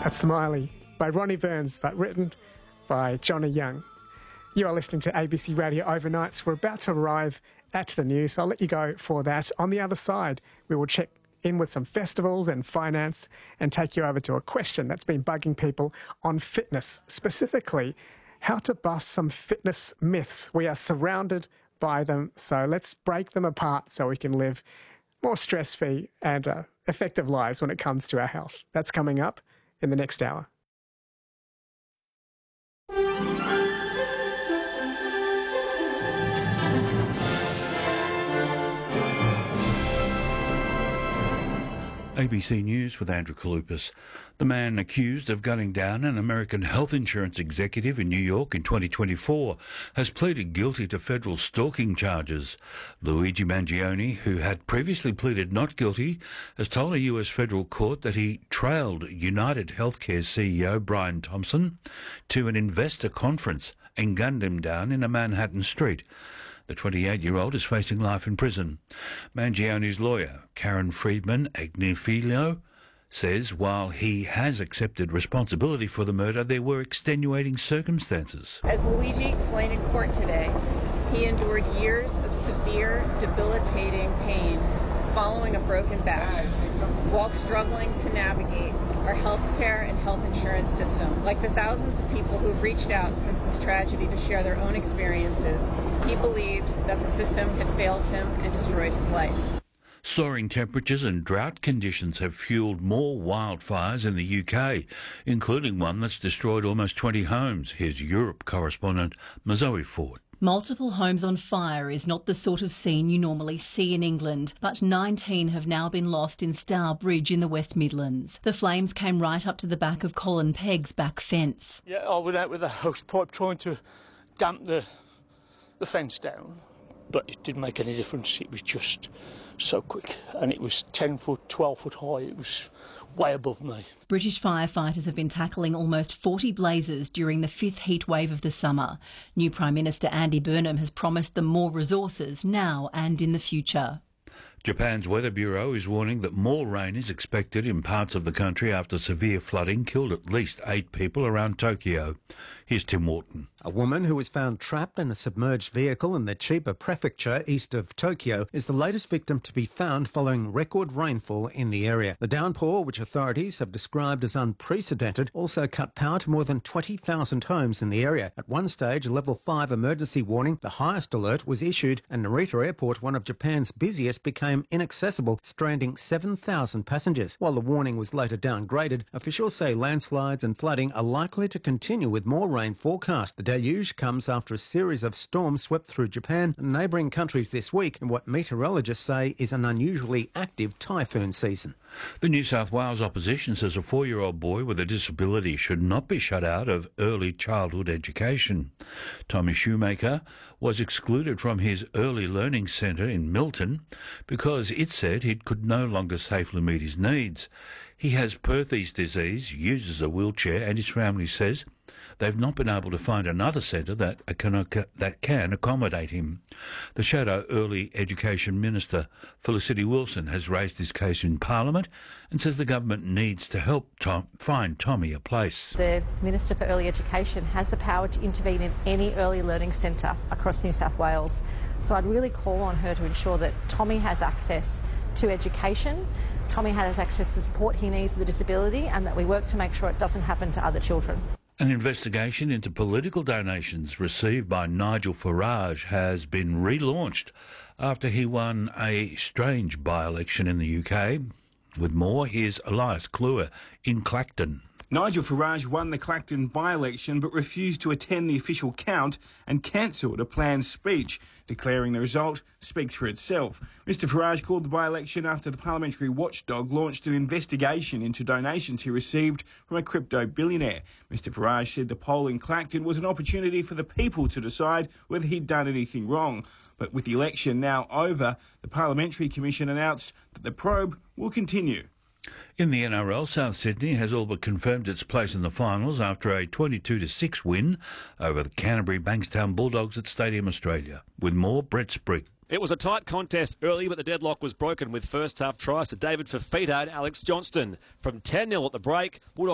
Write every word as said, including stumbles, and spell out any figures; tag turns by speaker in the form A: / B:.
A: A Smiley by Ronnie Burns, but written by Johnny Young. You are listening to A B C Radio Overnights. We're about to arrive at the news, so I'll let you go for that. On the other side, we will check in with some festivals and finance and take you over to a question that's been bugging people on fitness, specifically how to bust some fitness myths. We are surrounded by them, so let's break them apart so we can live more stress-free and uh, effective lives when it comes to our health. That's coming up in the next hour.
B: A B C News with Andrew Kalupas. The man accused of gunning down an American health insurance executive in New York in twenty twenty-four has pleaded guilty to federal stalking charges. Luigi Mangione, who had previously pleaded not guilty, has told a U S federal court that he trailed United Healthcare C E O Brian Thompson to an investor conference and gunned him down in a Manhattan street. The twenty-eight-year-old is facing life in prison. Mangione's lawyer, Karen Friedman Agnifilo, says while he has accepted responsibility for the murder, there were extenuating circumstances.
C: As Luigi explained in court today, he endured years of severe, debilitating pain following a broken back while struggling to navigate our healthcare and health insurance system. Like the thousands of people who've reached out since this tragedy to share their own experiences, he believed that the system had failed him and destroyed his life.
B: Soaring temperatures and drought conditions have fueled more wildfires in the U K, including one that's destroyed almost twenty homes. Here's Europe correspondent Mazoe Ford.
D: Multiple homes on fire is not the sort of scene you normally see in England, but nineteen have now been lost in Stourbridge in the West Midlands. The flames came right up to the back of Colin Pegg's back fence.
E: Yeah, I went out with a hose pipe trying to damp the, the fence down, but it didn't make any difference. It was just so quick, and it was ten foot, twelve foot high. It was way above me.
D: British firefighters have been tackling almost forty blazes during the fifth heat wave of the summer. New Prime Minister Andy Burnham has promised them more resources now and in the future.
B: Japan's Weather Bureau is warning that more rain is expected in parts of the country after severe flooding killed at least eight people around Tokyo. Here's Tim Wharton.
F: A woman who was found trapped in a submerged vehicle in the Chiba prefecture east of Tokyo is the latest victim to be found following record rainfall in the area. The downpour, which authorities have described as unprecedented, also cut power to more than twenty thousand homes in the area. At one stage, a level five emergency warning, the highest alert, was issued, and Narita Airport, one of Japan's busiest, became inaccessible, stranding seven thousand passengers. While the warning was later downgraded, officials say landslides and flooding are likely to continue with more rain forecast. The deluge comes after a series of storms swept through Japan and neighbouring countries this week in what meteorologists say is an unusually active typhoon season.
B: The New South Wales opposition says a four-year-old boy with a disability should not be shut out of early childhood education. Tommy Shoemaker was excluded from his early learning centre in Milton because it said he could no longer safely meet his needs. He has Perthes disease, uses a wheelchair, and his family says they've not been able to find another centre that can, that can accommodate him. The Shadow Early Education Minister, Felicity Wilson, has raised this case in Parliament and says the government needs to help Tom, find Tommy a place.
G: The Minister for Early Education has the power to intervene in any early learning centre across New South Wales. So I'd really call on her to ensure that Tommy has access to education, Tommy has access to support he needs with a disability, and that we work to make sure it doesn't happen to other children.
B: An investigation into political donations received by Nigel Farage has been relaunched after he won a strange by-election in the U K. With more, here's Elias Kluwer in Clacton.
H: Nigel Farage won the Clacton by-election but refused to attend the official count and cancelled a planned speech, declaring the result speaks for itself. Mister Farage called the by-election after the parliamentary watchdog launched an investigation into donations he received from a crypto billionaire. Mister Farage said the poll in Clacton was an opportunity for the people to decide whether he'd done anything wrong. But with the election now over, the Parliamentary Commission announced that the probe will continue.
B: In the N R L, South Sydney has all but confirmed its place in the finals after a twenty-two to six win over the Canterbury Bankstown Bulldogs at Stadium Australia. With more, Brett Sprigg.
I: It was a tight contest early, but the deadlock was broken with first half tries to David Fafita and Alex Johnston. From ten nil at the break, Bulldogs